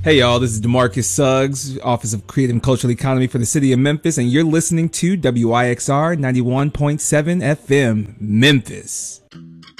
Hey y'all, this is DeMarcus Suggs, Office of Creative and Cultural Economy for the City of Memphis, and you're listening to WIXR 91.7 FM, Memphis.